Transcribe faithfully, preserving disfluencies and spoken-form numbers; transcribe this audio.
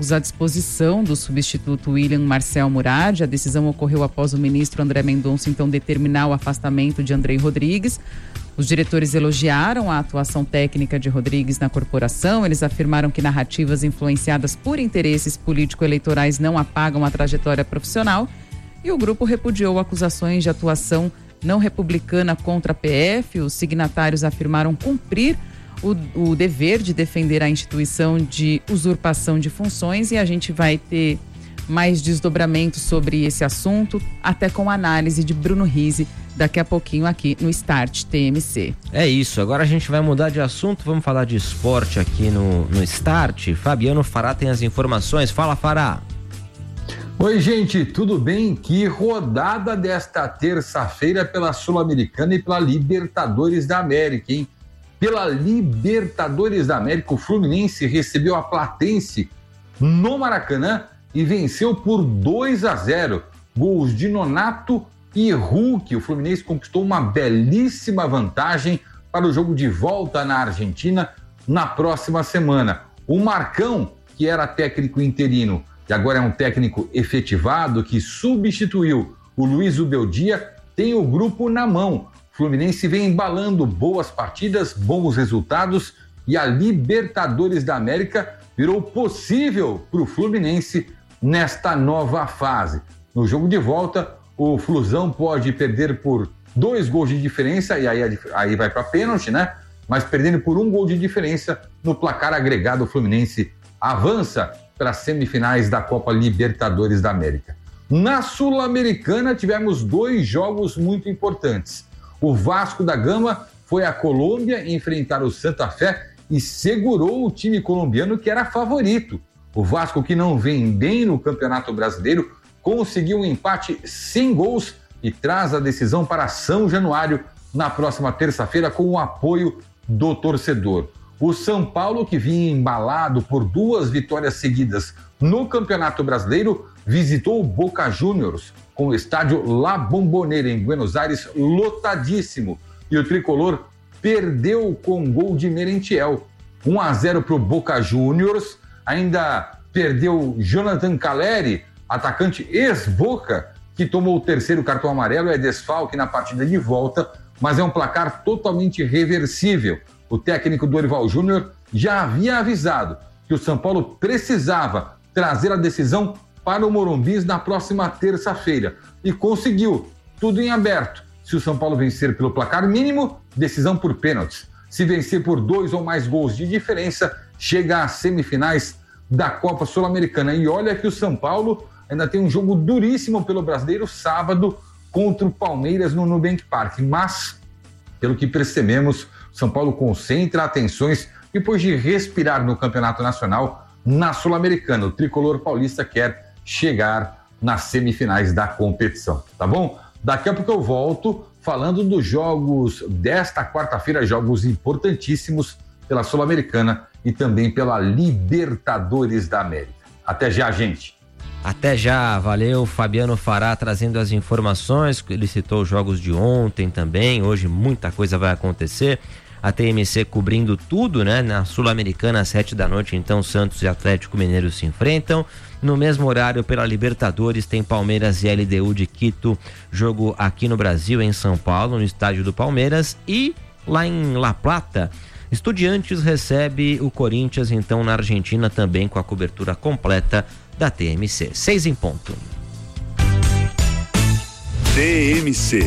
cargos à disposição do substituto William Marcel Murad. A decisão ocorreu após o ministro André Mendonça, então, determinar o afastamento de Andrei Rodrigues. Os diretores elogiaram a atuação técnica de Rodrigues na corporação. Eles afirmaram que narrativas influenciadas por interesses político-eleitorais não apagam a trajetória profissional. E o grupo repudiou acusações de atuação não republicana contra a P F. Os signatários afirmaram cumprir o, o dever de defender a instituição de usurpação de funções, e a gente vai ter mais desdobramentos sobre esse assunto, até com análise de Bruno Rizzi, daqui a pouquinho aqui no Start T M C. É isso, agora a gente vai mudar de assunto, vamos falar de esporte aqui no, no Start. Fabiano Fará tem as informações. Fala, Fará. Oi, gente, tudo bem? Que rodada desta terça-feira pela Sul-Americana e pela Libertadores da América, hein? Pela Libertadores da América, o Fluminense recebeu a Platense no Maracanã e venceu por dois a zero. Gols de Nonato e Hulk. O Fluminense conquistou uma belíssima vantagem para o jogo de volta na Argentina na próxima semana. O Marcão, que era técnico interino e agora é um técnico efetivado, que substituiu o Luiz Ubeldia, tem o grupo na mão. O Fluminense vem embalando boas partidas, bons resultados, e a Libertadores da América virou possível para o Fluminense nesta nova fase. No jogo de volta, o Flusão pode perder por dois gols de diferença, e aí, aí vai para pênalti, né? Mas perdendo por um gol de diferença, no placar agregado, o Fluminense avança para as semifinais da Copa Libertadores da América. Na Sul-Americana, tivemos dois jogos muito importantes. O Vasco da Gama foi à Colômbia enfrentar o Santa Fé e segurou o time colombiano, que era favorito. O Vasco, que não vem bem no Campeonato Brasileiro, conseguiu um empate sem gols e traz a decisão para São Januário na próxima terça-feira com o apoio do torcedor. O São Paulo, que vinha embalado por duas vitórias seguidas no Campeonato Brasileiro, visitou o Boca Juniors com o estádio La Bombonera em Buenos Aires lotadíssimo, e o tricolor perdeu com gol de Merentiel. um a zero para o Boca Juniors. Ainda perdeu Jonathan Caleri, atacante ex-Boca, que tomou o terceiro cartão amarelo, é desfalque na partida de volta, mas é um placar totalmente reversível. O técnico Dorival Júnior já havia avisado que o São Paulo precisava trazer a decisão para o Morumbi na próxima terça-feira, e conseguiu, tudo em aberto. Se o São Paulo vencer pelo placar mínimo, decisão por pênaltis. Se vencer por dois ou mais gols de diferença, chega às semifinais da Copa Sul-Americana. E olha que o São Paulo ainda tem um jogo duríssimo pelo Brasileiro sábado contra o Palmeiras no Nubank Park, mas, pelo que percebemos, São Paulo concentra atenções depois de respirar no Campeonato Nacional. Na Sul-Americana, o tricolor paulista quer chegar nas semifinais da competição, tá bom? Daqui a pouco eu volto falando dos jogos desta quarta-feira, jogos importantíssimos pela Sul-Americana e também pela Libertadores da América. Até já, gente! Até já, valeu Fabiano Fará trazendo as informações. Ele citou os jogos de ontem também, hoje muita coisa vai acontecer. A T M C cobrindo tudo, né? Na Sul-Americana, às sete da noite, então Santos e Atlético Mineiro se enfrentam. No mesmo horário, pela Libertadores, tem Palmeiras e L D U de Quito, jogo aqui no Brasil, em São Paulo, no estádio do Palmeiras. E lá em La Plata, Estudiantes recebe o Corinthians, então na Argentina, também com a cobertura completa da T M C. Seis em ponto. T M C